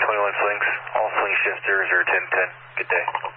21 Flinks. All Flink shifters are 10-10. Good day.